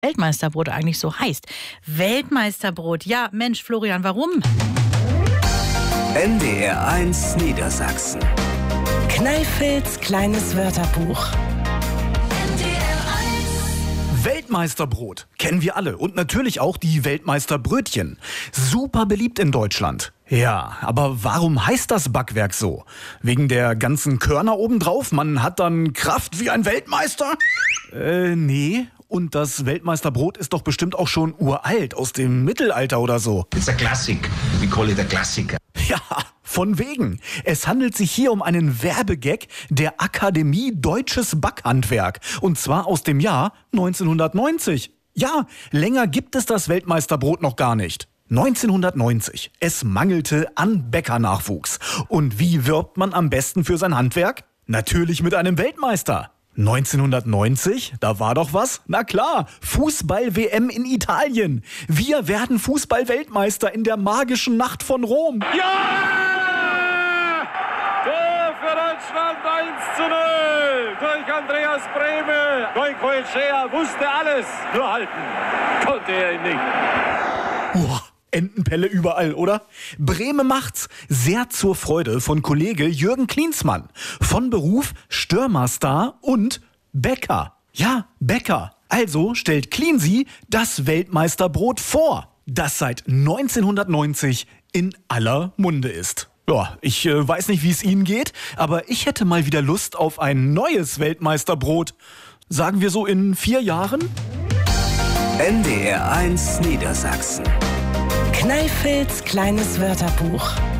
Weltmeisterbrot eigentlich so heißt. Weltmeisterbrot, ja Mensch Florian, warum? NDR1 Niedersachsen. Kneifels kleines Wörterbuch. Weltmeisterbrot kennen wir alle und natürlich auch die Weltmeisterbrötchen. Super beliebt in Deutschland. Ja, aber warum heißt das Backwerk so? Wegen der ganzen Körner obendrauf? Man hat dann Kraft wie ein Weltmeister? Nee. Und das Weltmeisterbrot ist doch bestimmt auch schon uralt, aus dem Mittelalter oder so. It's a classic. We call it a Klassiker. Ja, von wegen. Es handelt sich hier um einen Werbegag der Akademie Deutsches Backhandwerk. Und zwar aus dem Jahr 1990. Ja, länger gibt es das Weltmeisterbrot noch gar nicht. 1990. Es mangelte an Bäckernachwuchs. Und wie wirbt man am besten für sein Handwerk? Natürlich mit einem Weltmeister. 1990? Da war doch was? Na klar, Fußball-WM in Italien. Wir werden Fußball-Weltmeister in der magischen Nacht von Rom. Ja! Tor für Deutschland 1:0 durch Andreas Brehme. Goicoechea wusste alles, nur halten konnte er ihn nicht. Boah. Entenpelle überall, oder? Brehme macht's. Sehr zur Freude von Kollege Jürgen Klinsmann. Von Beruf Stürmerstar und Bäcker. Ja, Bäcker. Also stellt Cleansy das Weltmeisterbrot vor, das seit 1990 in aller Munde ist. Ja, ich weiß nicht, wie es Ihnen geht, aber ich hätte mal wieder Lust auf ein neues Weltmeisterbrot. Sagen wir so in 4 Jahren? NDR1 Niedersachsen. Kneifels kleines Wörterbuch.